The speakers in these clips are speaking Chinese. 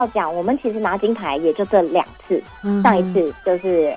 讲，我们其实拿金牌也就这2次，上一次就是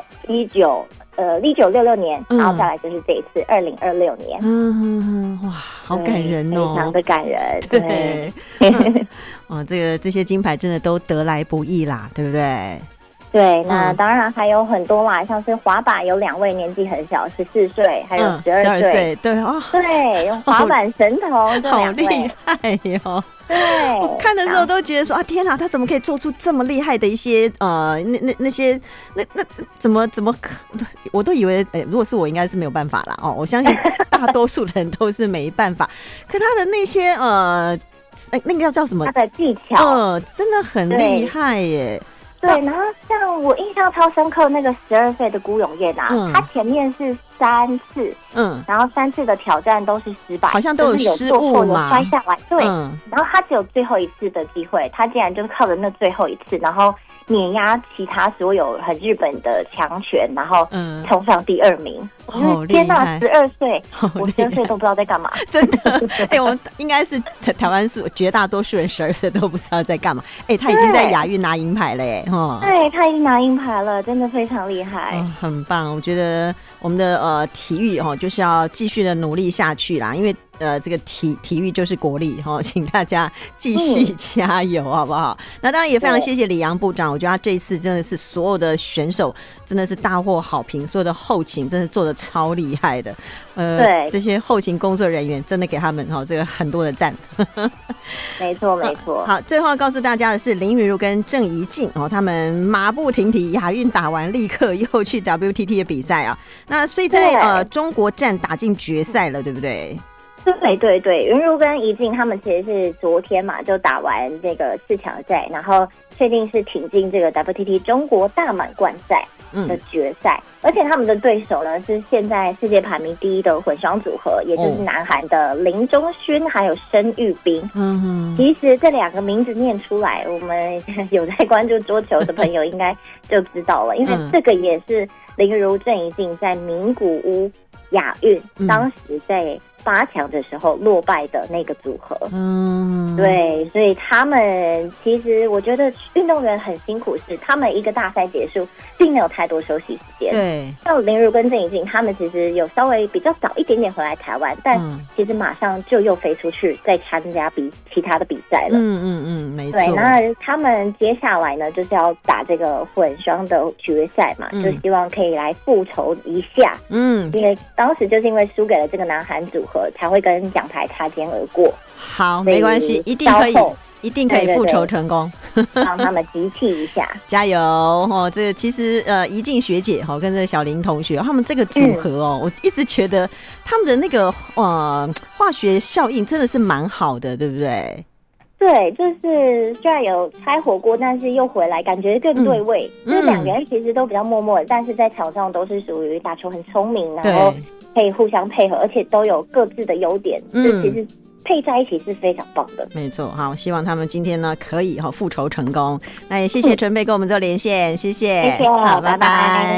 1966年，然后再来就是这一次2026年。 哇，好感人哦， 非常的感人。 对，哇，这些金牌真的都得来不易啦，对不对？ 对，那当然还有很多啦，像是滑板有2位年纪很小，14岁，还有12岁。 对哦， 对，滑板神童这2位， 好厉害哟！ 对， 我看的时候都觉得说啊，天哪，他怎么可以做出这么厉害的一些那些怎么我都以为如果是我应该是没有办法啦哦，我相信大多数人都是没办法，可他的那些那个要叫什么？ 他的技巧真的很厉害耶。 对，然后像我印象超深刻那个12岁的辜永燕啊，他前面是3次，然后3次的挑战都是失败， 好像都有失误嘛， 有摔下来，对，然后他只有最后一次的机会，他竟然就是靠着那最后一次，然后碾压其他所有很日本的强权，然后冲上第2名。天哪，12岁，我12岁都不知道在干嘛， 真的。我应该是台湾绝大多数人12岁都不知道在干嘛。他已经在亚运拿银牌了耶， 对，他已经拿银牌了，真的非常厉害， 很棒。我觉得我们的体育就是要继续的努力下去啦，因为这个体育就是国力请大家继续加油，好不好？那当然也非常谢谢李洋部长，我觉得他这一次真的是所有的选手真的是大获好评，所有的后勤真的做得超厉害的。对，这些后勤工作人员真的给他们这个很多的赞。 没错没错。 好，最后要告诉大家的是林昀儒跟郑怡静他们马不停蹄，亚运打完立刻又去 WTT 的比赛啊。那所以在中国站打进决赛了，对不对？ 对，昀儒跟怡静他们其实是昨天嘛就打完这个4强赛，然后确定是挺进这个 WTT 中国大满贯赛的决赛，而且他们的对手呢是现在世界排名第1的混双组合，也就是南韩的林钟勋还有申玉彬。其实这2个名字念出来，我们有在关注桌球的朋友应该就知道了，因为这个也是林昀儒郑怡静在名古屋亚运当时在8强的时候落败的那个组合。对，所以他们其实我觉得运动员很辛苦，是他们一个大赛结束并没有太多休息时间。对，像林昀儒跟郑怡静他们其实有稍微比较早一点点回来台湾，但其实马上就又飞出去再参加其他的比赛了。没错。对，那他们接下来呢就是要打这个混双的决赛嘛，就希望可以来复仇一下。因为当时就是因为输给了这个南韩组合，才会跟奖牌擦肩而过。好，没关系，一定可以复仇成功，让他们集气一下，加油！这其实怡静学姐跟这个小林同学他们这个组合我一直觉得他们的那个化学效应真的是蛮好的，对不对？对，就是虽然有拆火锅，但是又回来，感觉更对味。就是2个人其实都比较默默的，但是在场上都是属于打球很聪明，然后可以互相配合，而且都有各自的优点。这其实配在一起是非常棒的。没错，好，希望他们今天呢可以复仇成功。那也谢谢纯贝跟我们做连线，谢谢，好，拜拜。